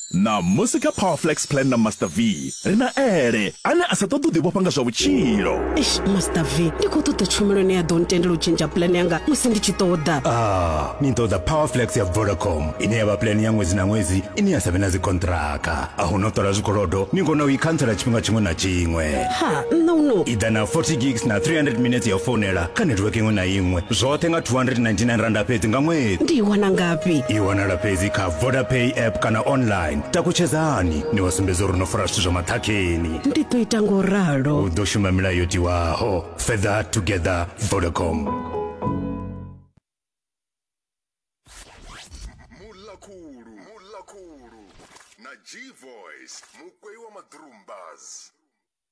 na musika Powerflex plan na Master V rina ere ane asatoto di bopanga zwa vutshilo. Master V ndiko to tshumelo ne ya don't tendela u change plan yanga musi ndi tshitoda. Ni ntoda Powerflex ya Vodacom ine ya plan ya ṅwedzi na ṅwedzi ine ya savena zi kontraka a hu no tora zwikolodo ni ngona u ikhantsela tshifhinga tshiṅwe na tshiṅwe. No ida na 40 gigs na 300 minutes ya fonela ka network iṅwe na iṅwe zwoṱhe nga 299 rand fhedzi nga ṅwedzi. Ndi wana ngapi? I wana fhedzi kha Vodapay app kana online takuchezani ni wasumbezo uri no fara zwithu zwa maṱhakheni. Ndi to ita ngo ralo u ḓo shuma milayo tiwaho further together Vodacom. Mulakulu na G Voice mukwe wa madrumbas.